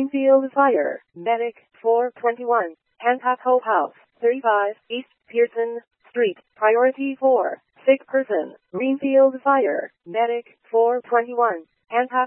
Greenfield Fire. Medic 421. Hancock Hope House, 35, East Pearson Street. Priority 4. Sick person. Greenfield Fire. Medic 421. Hancock